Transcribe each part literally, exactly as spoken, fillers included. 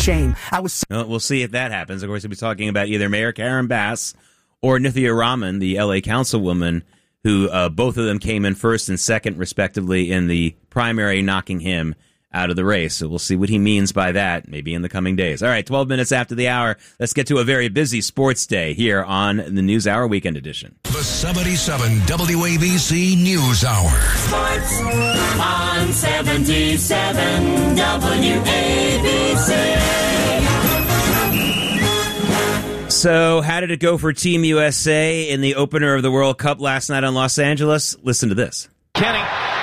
Shame. I was. Well, we'll see if that happens. Of course, we'll be talking about either Mayor Karen Bass or Nithya Raman, the L A councilwoman, who uh, both of them came in first and second, respectively, in the primary, knocking him out of the race. So we'll see what he means by that, maybe in the coming days. All right, twelve minutes after the hour, let's get to a very busy sports day here on the NewsHour Weekend Edition. The seventy-seven W A B C NewsHour. Sports on seventy-seven W A B C. So, how did it go for Team U S A in the opener of the World Cup last night in Los Angeles? Listen to this. Kenny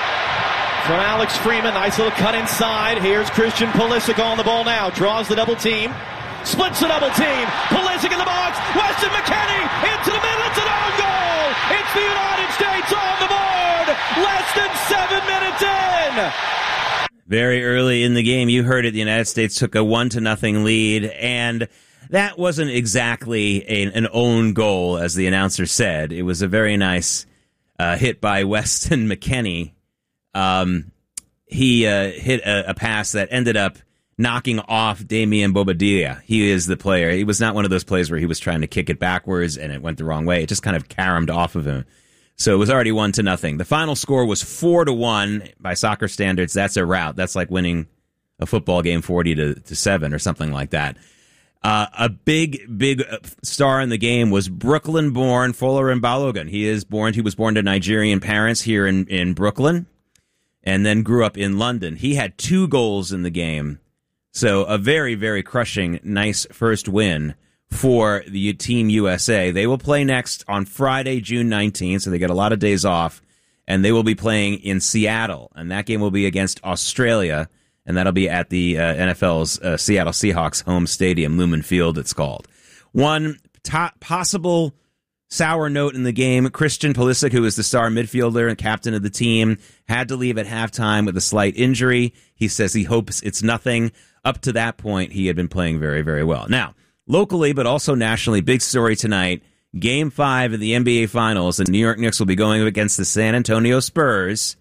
from Alex Freeman. Nice little cut inside. Here's Christian Pulisic on the ball now. Draws the double team. Splits the double team. Pulisic in the box. Weston McKennie into the middle. It's an own goal. It's the United States on the board. Less than seven minutes in. Very early in the game, you heard it. The United States took a one to nothing lead, and that wasn't exactly a, an own goal, as the announcer said. It was a very nice uh, hit by Weston McKennie. Um, he uh, hit a, a pass that ended up knocking off Damian Bobadilla. He is the player. He was not one of those plays where he was trying to kick it backwards and it went the wrong way. It just kind of caromed off of him. So it was already one to nothing. The final score was four to one by soccer standards. That's a rout. That's like winning a football game forty to, to seven or something like that. Uh, a big, big star in the game was Brooklyn-born Folarin Balogun. He is born. He was born to Nigerian parents here in, in Brooklyn, and then grew up in London. He had two goals in the game, so a very, very crushing, nice first win for the Team U S A. They will play next on Friday, June nineteenth, so they get a lot of days off, and they will be playing in Seattle, and that game will be against Australia. And that'll be at the uh, N F L's uh, Seattle Seahawks home stadium, Lumen Field, it's called. One top possible sour note in the game, Christian Pulisic, who is the star midfielder and captain of the team, had to leave at halftime with a slight injury. He says he hopes it's nothing. Up to that point, he had been playing very, very well. Now, locally, but also nationally, big story tonight. Game five of the N B A Finals. The New York Knicks will be going up against the San Antonio Spurs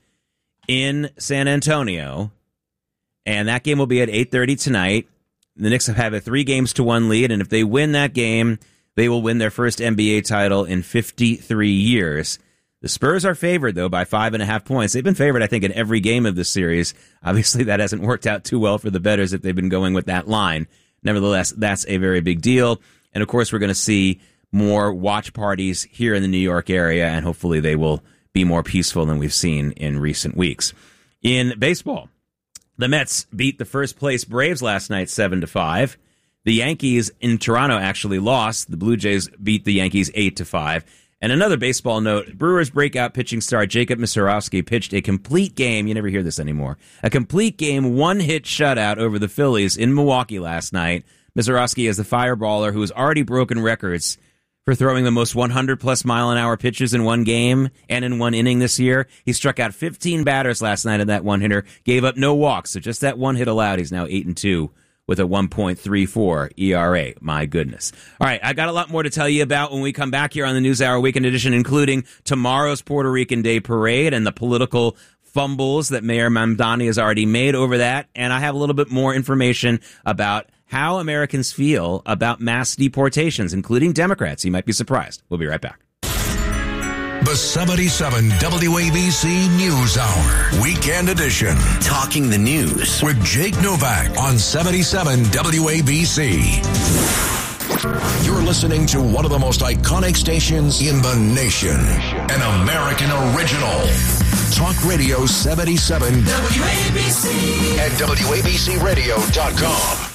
in San Antonio. And that game will be at eight thirty tonight. The Knicks have a three games to one lead, and if they win that game, they will win their first N B A title in fifty-three years. The Spurs are favored, though, by five and a half points. They've been favored, I think, in every game of this series. Obviously, that hasn't worked out too well for the bettors if they've been going with that line. Nevertheless, that's a very big deal. And, of course, we're going to see more watch parties here in the New York area, and hopefully they will be more peaceful than we've seen in recent weeks. In baseball, the Mets beat the first-place Braves last night seven to five. The Yankees in Toronto actually lost. The Blue Jays beat the Yankees eight to five. And another baseball note, Brewers breakout pitching star Jacob Misiorowski pitched a complete game, you never hear this anymore, a complete game, one-hit shutout over the Phillies in Milwaukee last night. Misiorowski is the fireballer who has already broken records for throwing the most one hundred plus mile an hour pitches in one game and in one inning this year. He struck out fifteen batters last night in that one hitter, gave up no walks, so just that one hit allowed. He's now eight and two with a one point three four E R A. My goodness. All right, I got a lot more to tell you about when we come back here on the NewsHour Weekend Edition, including tomorrow's Puerto Rican Day Parade and the political fumbles that Mayor Mamdani has already made over that. And I have a little bit more information about how Americans feel about mass deportations, including Democrats. You might be surprised. We'll be right back. The seventy-seven W A B C NewsHour Weekend Edition. Talking the news with Jake Novak on seventy-seven W A B C. You're listening to one of the most iconic stations in the nation. An American original. Talk Radio seventy-seven W A B C at W A B C radio dot com.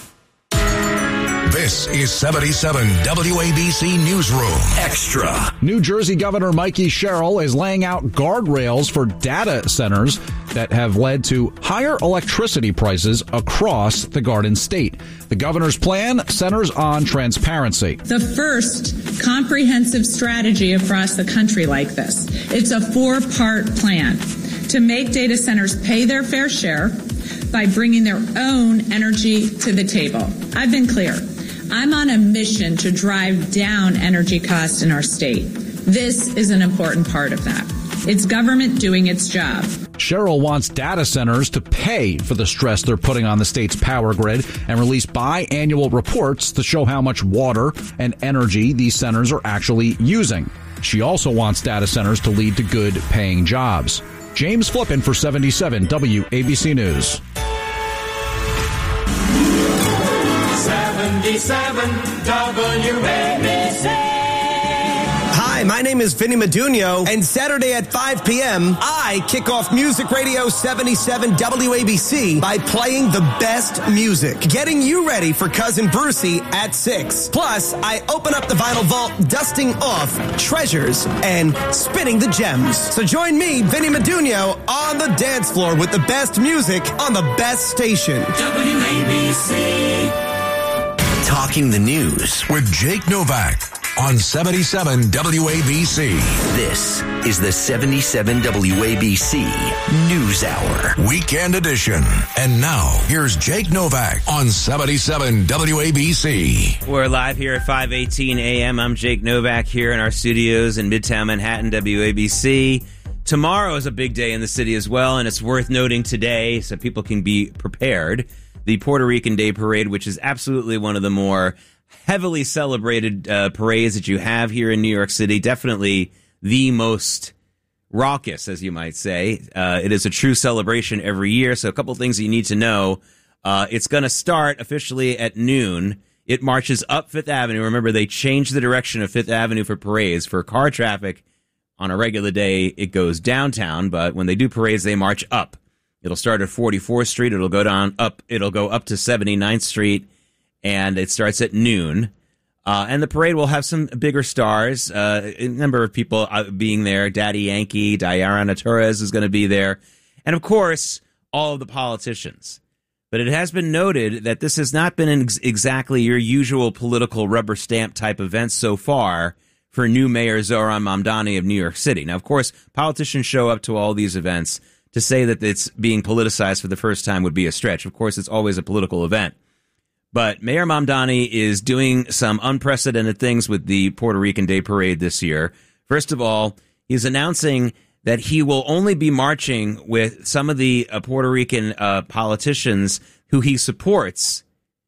This is seventy-seven W A B C Newsroom Extra. New Jersey Governor Mikey Sherrill is laying out guardrails for data centers that have led to higher electricity prices across the Garden State. The governor's plan centers on transparency. The first comprehensive strategy across the country like this. It's a four-part plan to make data centers pay their fair share by bringing their own energy to the table. I've been clear. I'm on a mission to drive down energy costs in our state. This is an important part of that. It's government doing its job. Cheryl wants data centers to pay for the stress they're putting on the state's power grid and release biannual reports to show how much water and energy these centers are actually using. She also wants data centers to lead to good paying jobs. James Flippin for seventy-seven W A B C News. seventy-seven W A B C. Hi, my name is Vinny Medugno, and Saturday at five p.m., I kick off Music Radio seventy-seven W A B C by playing the best music, getting you ready for Cousin Brucey at six. Plus, I open up the vinyl vault, dusting off treasures and spinning the gems. So join me, Vinny Medugno, on the dance floor with the best music on the best station. W A B C. Talking the news with Jake Novak on seventy-seven W A B C. This is the seventy-seven W A B C News Hour. Weekend edition. And now, here's Jake Novak on seventy-seven W A B C. We're live here at five eighteen a.m. I'm Jake Novak here in our studios in Midtown Manhattan, W A B C. Tomorrow is a big day in the city as well, and it's worth noting today so people can be prepared. The Puerto Rican Day Parade, which is absolutely one of the more heavily celebrated uh, parades that you have here in New York City. Definitely the most raucous, as you might say. Uh, it is a true celebration every year. So a couple things you need to know. Uh, it's going to start officially at noon. It marches up Fifth Avenue. Remember, they changed the direction of Fifth Avenue for parades. For car traffic, on a regular day, it goes downtown. But when they do parades, they march up. It'll start at forty-fourth Street. It'll go down up. It'll go up to seventy-ninth Street. And it starts at noon. Uh, and the parade will have some bigger stars. Uh, a number of people being there. Daddy Yankee, Diana Torres is going to be there. And, of course, all of the politicians. But it has been noted that this has not been ex- exactly your usual political rubber stamp type event so far for new Mayor Zohran Mamdani of New York City. Now, of course, politicians show up to all these events. To say that it's being politicized for the first time would be a stretch. Of course, it's always a political event. But Mayor Mamdani is doing some unprecedented things with the Puerto Rican Day Parade this year. First of all, he's announcing that he will only be marching with some of the uh, Puerto Rican uh, politicians who he supports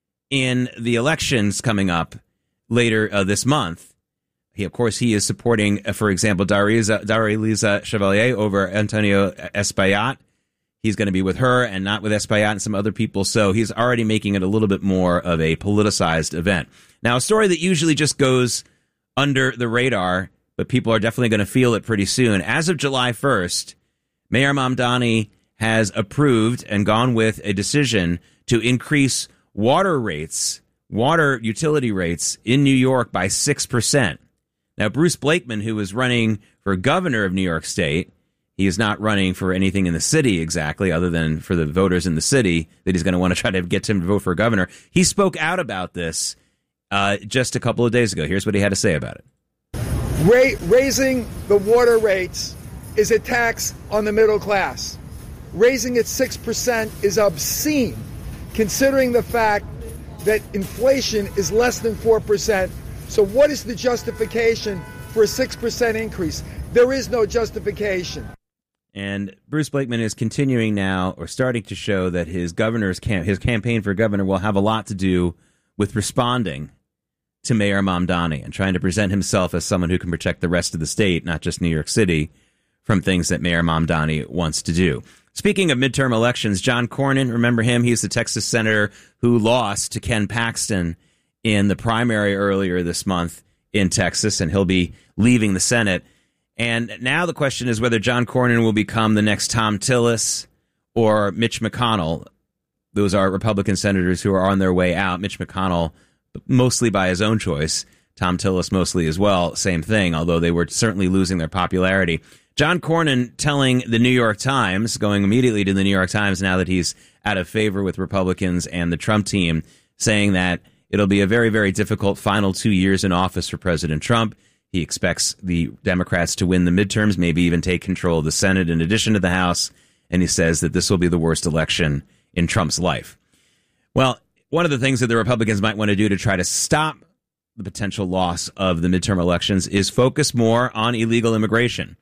in the elections coming up later uh, this month. He, of course, he is supporting, uh, for example, Darisa, Darisa Chevalier over Antonio Espaillat. He's going to be with her and not with Espaillat and some other people. So he's already making it a little bit more of a politicized event. Now, a story that usually just goes under the radar, but people are definitely going to feel it pretty soon. As of July first, Mayor Mamdani has approved and gone with a decision to increase water rates, water utility rates in New York by six percent. Now, Bruce Blakeman, who is running for governor of New York State, he is not running for anything in the city exactly, other than for the voters in the city that he's going to want to try to get him to vote for governor. He spoke out about this uh, just a couple of days ago. Here's what he had to say about it. Ra- raising the water rates is a tax on the middle class. Raising it six percent is obscene, considering the fact that inflation is less than four percent. So what is the justification for a six percent increase? There is no justification. And Bruce Blakeman is continuing now, or starting to show that his governor's cam- his campaign for governor will have a lot to do with responding to Mayor Mamdani and trying to present himself as someone who can protect the rest of the state, not just New York City, from things that Mayor Mamdani wants to do. Speaking of midterm elections, John Cornyn, remember him? He's the Texas senator who lost to Ken Paxton in the primary earlier this month in Texas, and he'll be leaving the Senate. And now the question is whether John Cornyn will become the next Tom Tillis or Mitch McConnell. Those are Republican senators who are on their way out. Mitch McConnell, mostly by his own choice. Tom Tillis mostly as well. Same thing, although they were certainly losing their popularity. John Cornyn telling the New York Times, going immediately to the New York Times now that he's out of favor with Republicans and the Trump team, saying that it'll be a very, very difficult final two years in office for President Trump. He expects the Democrats to win the midterms, maybe even take control of the Senate in addition to the House. And he says that this will be the worst election in Trump's life. Well, one of the things that the Republicans might want to do to try to stop the potential loss of the midterm elections is focus more on illegal immigration.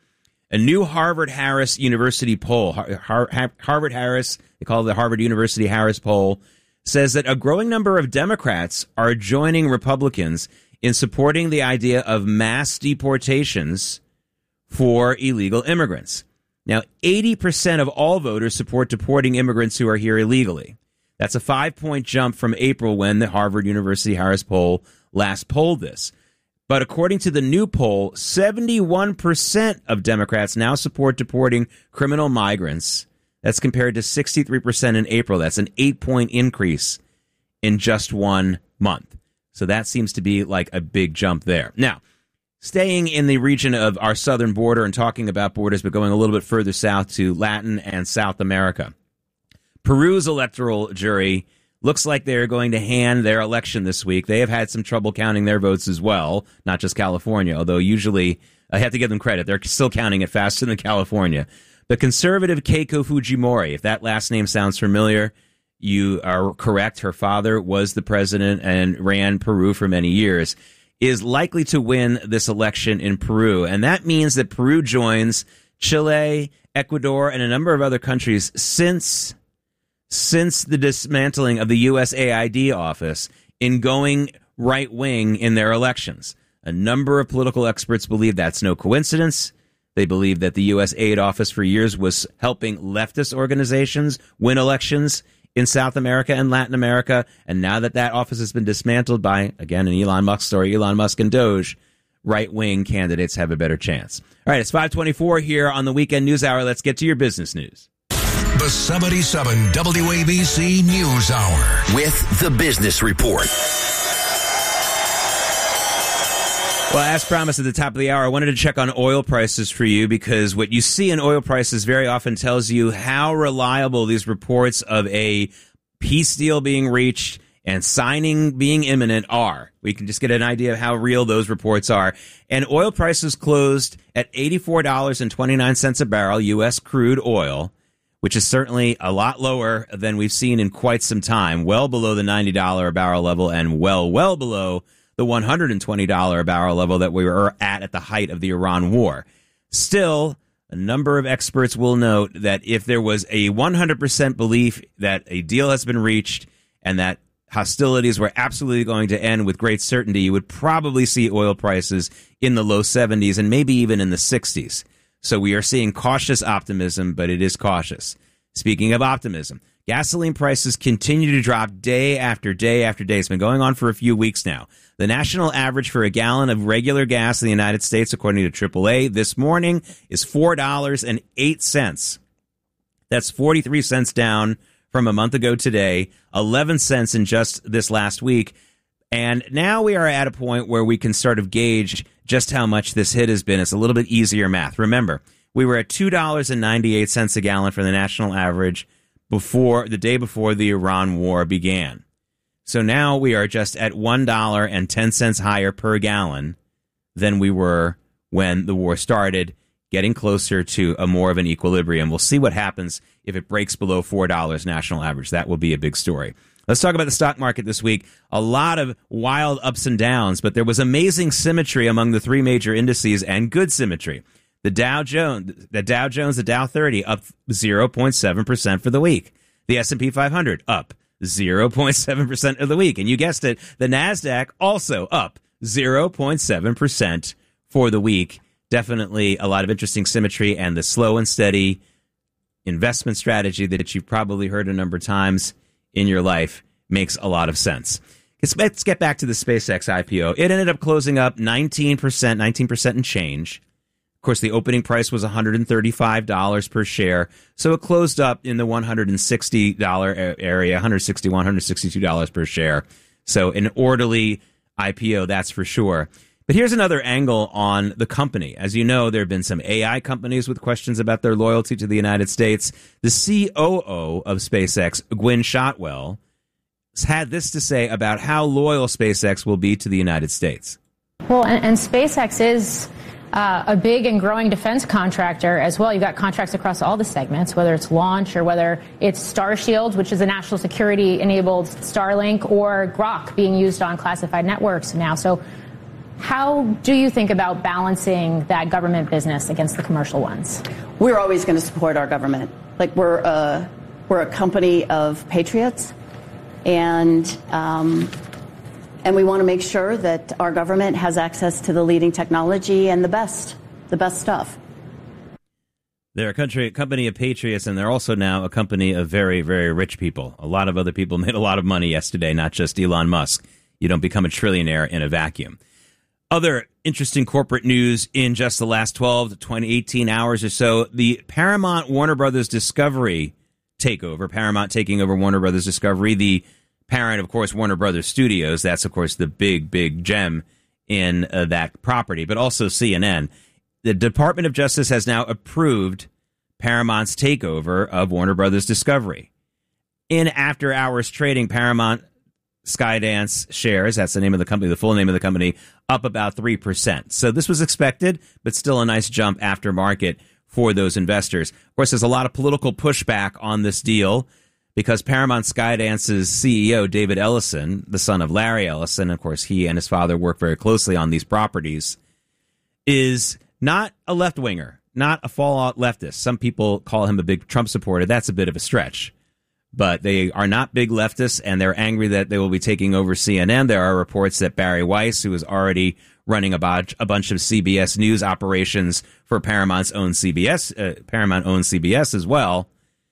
A new Harvard-Harris University poll, Har- Har- Harvard-Harris, they call it the Harvard University-Harris poll, says that a growing number of Democrats are joining Republicans in supporting the idea of mass deportations for illegal immigrants. Now, eighty percent of all voters support deporting immigrants who are here illegally. That's a five-point jump from April when the Harvard University-Harris poll last polled this. But according to the new poll, seventy-one percent of Democrats now support deporting criminal migrants. That's compared to sixty-three percent in April. That's an eight-point increase in just one month. So that seems to be like a big jump there. Now, staying in the region of our southern border and talking about borders, but going a little bit further south to Latin and South America. Peru's electoral jury looks like they're going to hand their election this week. They have had some trouble counting their votes as well, not just California, although usually I have to give them credit. They're still counting it faster than California. The conservative Keiko Fujimori, if that last name sounds familiar, you are correct. Her father was the president and ran Peru for many years, is likely to win this election in Peru. And that means that Peru joins Chile, Ecuador, and a number of other countries since since the dismantling of the U S A I D office in going right-wing in their elections. A number of political experts believe that's no coincidence. They believe that the U S aid office for years was helping leftist organizations win elections in South America and Latin America. And now that that office has been dismantled by, again, an Elon Musk story, Elon Musk and Doge, right-wing candidates have a better chance. All right, it's five twenty-four here on the Weekend News Hour. Let's get to your business news. The seventy-seven W A B C News Hour with the Business Report. Well, as promised at the top of the hour, I wanted to check on oil prices for you because what you see in oil prices very often tells you how reliable these reports of a peace deal being reached and signing being imminent are. We can just get an idea of how real those reports are. And oil prices closed at eighty-four dollars and twenty-nine cents a barrel, U S crude oil, which is certainly a lot lower than we've seen in quite some time, well below the ninety dollars a barrel level and well, well below the one hundred twenty dollars a barrel level that we were at at the height of the Iran war. Still, a number of experts will note that if there was a one hundred percent belief that a deal has been reached and that hostilities were absolutely going to end with great certainty, you would probably see oil prices in the low seventies and maybe even in the sixties. So we are seeing cautious optimism, but it is cautious. Speaking of optimism, gasoline prices continue to drop day after day after day. It's been going on for a few weeks now. The national average for a gallon of regular gas in the United States, according to triple A, this morning is four dollars and eight cents. That's forty-three cents down from a month ago today, eleven cents in just this last week. And now we are at a point where we can sort of gauge just how much this hit has been. It's a little bit easier math. Remember, we were at two dollars and ninety-eight cents a gallon for the national average before the day before the Iran war began. So now we are just at one dollar and ten cents higher per gallon than we were when the war started, getting closer to a more of an equilibrium. We'll see what happens if it breaks below four dollars national average. That will be a big story. Let's talk about the stock market this week. A lot of wild ups and downs, but there was amazing symmetry among the three major indices and good symmetry. The Dow Jones, the Dow Jones, the Dow thirty up zero point seven percent for the week. The S and P five hundred up zero point seven percent of the week. And you guessed it, the NASDAQ also up zero point seven percent for the week. Definitely a lot of interesting symmetry, and the slow and steady investment strategy that you've probably heard a number of times in your life makes a lot of sense. Let's get back to the SpaceX I P O. It ended up closing up nineteen percent, nineteen percent and change. Of course, the opening price was one hundred thirty-five dollars per share, so it closed up in the one hundred sixty dollars area, one hundred sixty-one dollars, one hundred sixty-two dollars per share. So an orderly I P O, that's for sure. But here's another angle on the company. As you know, there have been some A I companies with questions about their loyalty to the United States. The C O O of SpaceX, Gwynne Shotwell, has had this to say about how loyal SpaceX will be to the United States. Well, and, and SpaceX is uh, a big and growing defense contractor as well. You've got contracts across all the segments, whether it's launch or whether it's Starshield, which is a national security-enabled Starlink, or Grok being used on classified networks now. So How do you think about balancing that government business against the commercial ones? We're always going to support our government. Like we're a, we're a company of patriots, and um, and we want to make sure that our government has access to the leading technology and the best, the best stuff. They're a country, a company of patriots, and they're also now a company of very, very rich people. A lot of other people made a lot of money yesterday, not just Elon Musk. You don't become a trillionaire in a vacuum. Other interesting corporate news in just the last twelve to twenty, eighteen hours or so, the Paramount Warner Brothers Discovery takeover, Paramount taking over Warner Brothers Discovery, the parent, of course, Warner Brothers Studios. That's, of course, the big, big gem in uh, that property, but also C N N. The Department of Justice has now approved Paramount's takeover of Warner Brothers Discovery. In after-hours trading, Paramount Skydance shares, that's the name of the company, the full name of the company, up about three percent. So this was expected, but still a nice jump after market for those investors. Of course, there's a lot of political pushback on this deal because Paramount Skydance's C E O, David Ellison, the son of Larry Ellison, of course, he and his father work very closely on these properties, is not a left-winger, not a fallout leftist. Some people call him a big Trump supporter. That's a bit of a stretch. But they are not big leftists, and they're angry that they will be taking over C N N. There are reports that Barry Weiss, who is already running a bunch, a bunch of C B S News operations for Paramount's own C B S, uh, Paramount owns C B S as well.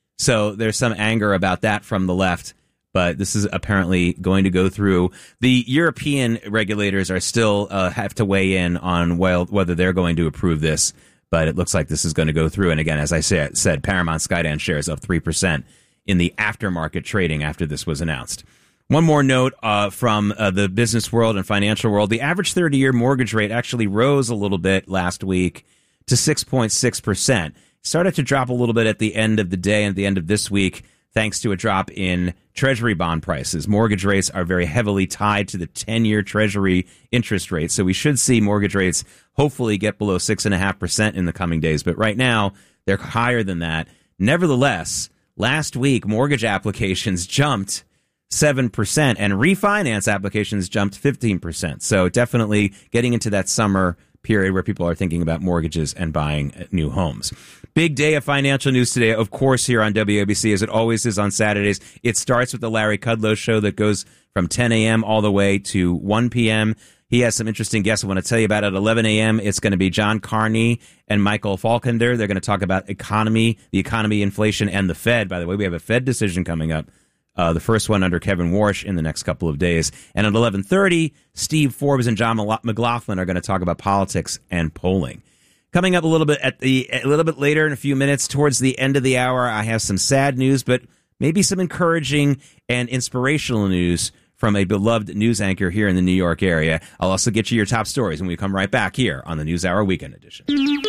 So there's some anger about that from the left. But this is apparently going to go through. The European regulators are still uh, have to weigh in on well, whether they're going to approve this. But it looks like this is going to go through. And again, as I said, said Paramount Skydance shares up three percent. In the aftermarket trading after this was announced. One more note uh, from uh, the business world and financial world. The average thirty-year mortgage rate actually rose a little bit last week to six point six percent. Started to drop a little bit at the end of the day and at the end of this week, thanks to a drop in Treasury bond prices. Mortgage rates are very heavily tied to the ten-year Treasury interest rate, so we should see mortgage rates hopefully get below six point five percent in the coming days. But right now, they're higher than that. Nevertheless, last week, mortgage applications jumped seven percent and refinance applications jumped fifteen percent. So definitely getting into that summer period where people are thinking about mortgages and buying new homes. Big day of financial news today, of course, here on W A B C, as it always is on Saturdays. It starts with the Larry Kudlow Show that goes from ten a.m. all the way to one p.m. He has some interesting guests I want to tell you about. At eleven a.m., it's going to be John Carney and Michael Falkender. They're going to talk about economy, the economy, inflation, and the Fed. By the way, we have a Fed decision coming up, uh, the first one under Kevin Warsh in the next couple of days. And at eleven thirty, Steve Forbes and John McLaughlin are going to talk about politics and polling. Coming up a little bit at the a little bit later in a few minutes, towards the end of the hour, I have some sad news, but maybe some encouraging and inspirational news from a beloved news anchor here in the New York area. I'll also get you your top stories when we come right back here on the NewsHour Weekend Edition.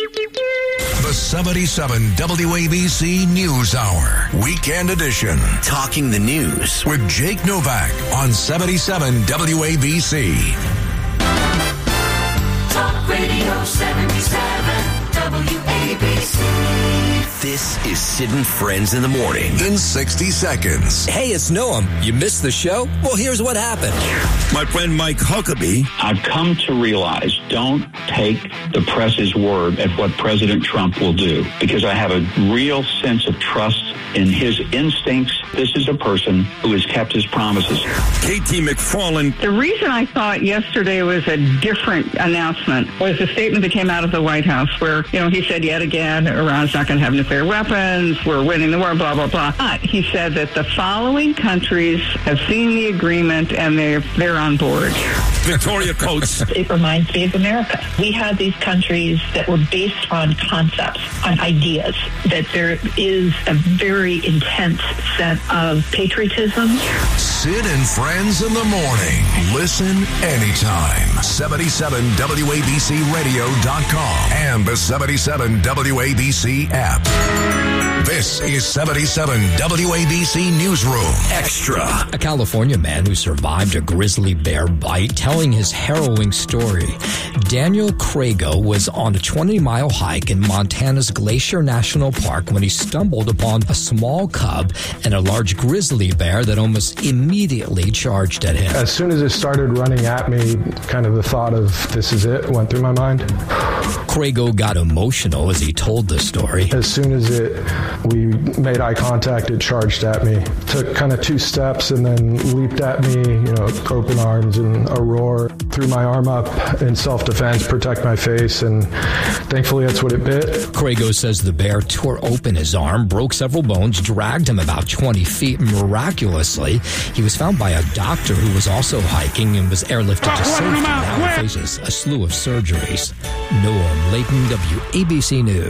The seventy-seven W A B C News Hour Weekend Edition. Talking the news with Jake Novak on seventy-seven W A B C. Talk Radio seventy-seven W A B C. This is Sid and Friends in the Morning. In sixty seconds. Hey, it's Noam. You missed the show? Well, here's what happened. My friend Mike Huckabee. I've come to realize, don't take the press's word at what President Trump will do, because I have a real sense of trust in his instincts. This is a person who has kept his promises. K T McFarland. The reason I thought yesterday was a different announcement was the statement that came out of the White House where, you know, he said yet again, Iran's not going to have nuclear weapons, we're winning the war, blah, blah, blah. But he said that the following countries have seen the agreement and they're, they're on board. Victoria Coates. It reminds me of America. We had these countries that were based on concepts, on ideas, that there is a very intense set of patriotism. Sid and Friends in the Morning. Listen anytime. seventy-seven W A B C radio dot com and the seventy-seven W A B C app. This is seventy-seven W A B C Newsroom Extra. A California man who survived a grizzly bear bite telling his harrowing story. Daniel Crago was on a twenty-mile hike in Montana's Glacier National Park when he stumbled upon a small cub and a large grizzly bear that almost immediately charged at him. As soon as it started running at me, kind of the thought of this is it went through my mind. Crago got emotional as he told the story. As soon as it we made eye contact, it charged at me. Took kind of two steps and then leaped at me, you know, open arms and a roar. Threw my arm up in self-defense, protect my face, and thankfully that's what it bit. Crago says the bear tore open his arm, broke several bones, dragged him about twenty feet. Miraculously, he was found by a doctor who was also hiking and was airlifted to safety. Now he faces a slew of surgeries. Norm Layton, W A B C News.